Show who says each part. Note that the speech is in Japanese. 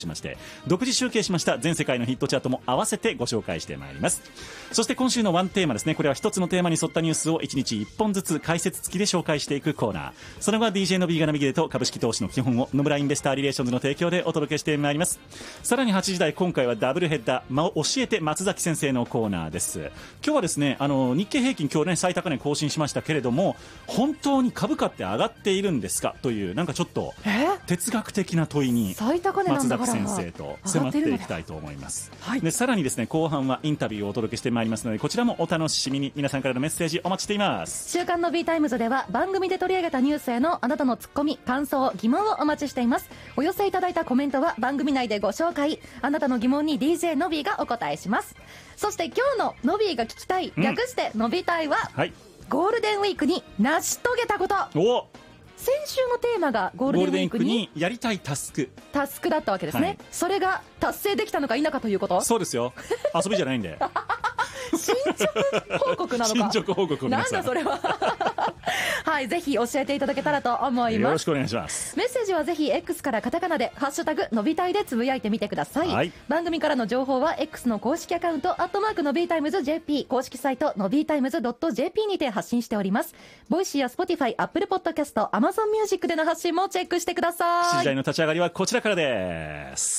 Speaker 1: しまして、独自集計しました全世界のヒットチャートも合わせてご紹介してまいります。そして今週のワンテーマですね、これは一つのテーマに沿ったニュースを1日1本ずつ解説付きで紹介していくコーナー。その後は DJ の B がナビゲート、株式投資の基本を野村インベスターリレーションズの提供でお届けしてまいります。さらに8時台、今回はダブルヘッダー、教えて松崎先生のコーナーです。今日はですね、日経平均今日ね最高値更新しましたけれども、本当に株価って上がっているんですかという、なんかちょっと哲学的な問いに松崎先生と迫っていきたいと思います。でさらにですね、後半はインタビューをお届けしてまいりますので、こちらもお楽しみに。皆さんからのメッセージお待ちしています。
Speaker 2: 週刊の B タイムズでは番組で取り上げたニュースへのあなたのツッコミ、感想、疑問をお待ちしています。お寄せいただいたコメントは番組内でご紹介。あなたの疑問に DJ の B がお答えします。そして今日のの B が聞きたい、略してのびたいは、ゴールデンウィークに成し遂げたこと。先週のテーマがゴールデンウィークに
Speaker 1: やりたいタスク
Speaker 2: だったわけですね、それが達成できたのか否かということ。
Speaker 1: そうですよ、遊びじゃないんで
Speaker 2: 進捗報告なのか。
Speaker 1: 進捗報告を皆さん、
Speaker 2: なんだそれははい、ぜひ教えていただけたらと思います。
Speaker 1: よろしくお願いします。
Speaker 2: メッセージはぜひ X からカタカナでハッシュタグのびたいでつぶやいてみてください、番組からの情報は X の公式アカウント@のびタイムズ JP 公式サイトのびタイムズ .jp にて発信しております。ボイシーや Spotify、Apple Podcast、Amazon Music での発信もチェックしてください。
Speaker 1: 7時台の立ち上がりはこちらからです。